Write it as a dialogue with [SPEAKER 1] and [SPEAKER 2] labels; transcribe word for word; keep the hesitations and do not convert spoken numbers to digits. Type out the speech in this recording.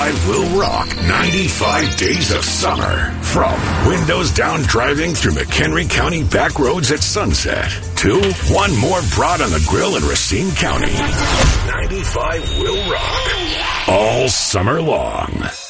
[SPEAKER 1] ninety-five will rock ninety-five days of summer. From windows down driving through McHenry County back roads at sunset to one more broad on the grill in Racine County. ninety-five will rock all summer long.